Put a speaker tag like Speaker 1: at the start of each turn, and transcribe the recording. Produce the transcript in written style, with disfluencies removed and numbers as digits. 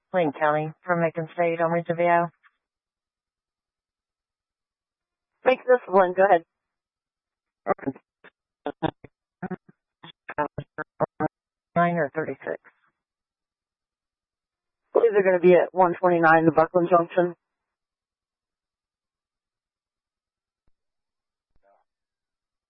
Speaker 1: Lane County from Macon State on Rio.
Speaker 2: Make this one. Go ahead.
Speaker 1: 9 or 36.
Speaker 2: These are going to be at 129, the Buckland Junction.